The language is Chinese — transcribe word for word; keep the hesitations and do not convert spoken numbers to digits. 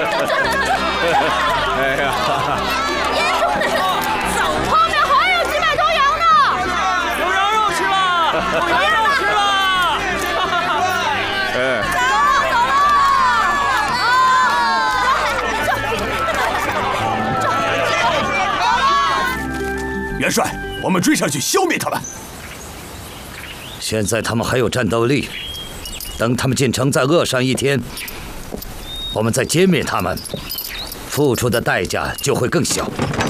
哎呀！ 后面还有几百头羊呢！ 有羊肉吃了，有羊肉吃了！ 哎， 元帅，我们追上去消灭他们。 现在他们还有战斗力，等他们进城再饿上一天，我们再歼灭他们，付出的代价就会更小。